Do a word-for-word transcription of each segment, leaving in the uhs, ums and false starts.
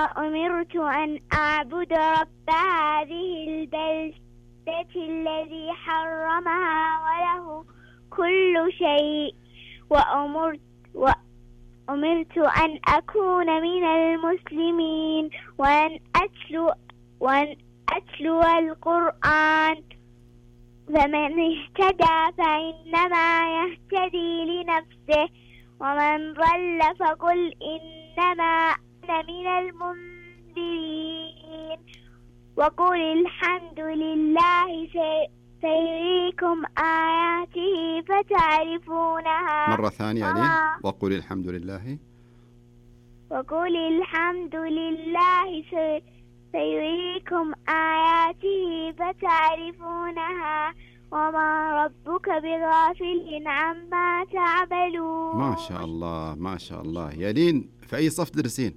أمرت أن أعبد رب هذه البلدة الذي حرمها وله كل شيء وأمرت وأمرت أن أكون من المسلمين وأن أتلو وأن أتلو القرآن فمن اهتدى فإنما يهتدي لنفسه ومن ضل فقل إنما أنا من المنذرين وقل الحمد لله سيريكم آياته فتعرفونها. مرة ثانية لين وقل الحمد لله وقل الحمد لله سيريكم آياته فتعرفونها وما ربك بغافل عما تعملون. ما شاء الله ما شاء الله. يا لين في أي صف تدرسين؟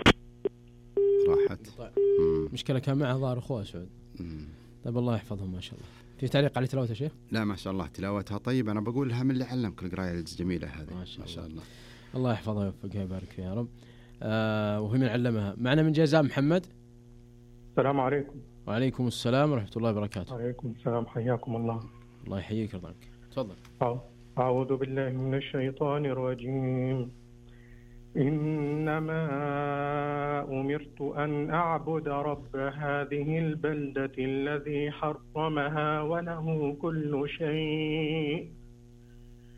راحت. طيب. مشكلة كان معه ظاهر أخوة سعود. مم. طيب الله يحفظهم ما شاء الله. في تعليق على تلاوته شيخ؟ لا ما شاء الله تلاوتها طيب. أنا بقول لها من اللي علمك القراءة الجميلة هذه. ما شاء, ما شاء الله. الله. الله يحفظها ويوفقها ويبارك فيها يا رب. آه وهي من علمها. معنا من جازان محمد. السلام عليكم. وعليكم السلام ورحمة الله وبركاته. وعليكم السلام حياكم الله. الله يحييك ويرضى عنك. تفضل. أعوذ بالله من الشيطان الرجيم. إنما أمرت أن أعبد رب هذه البلدة الذي حرمها وله كل شيء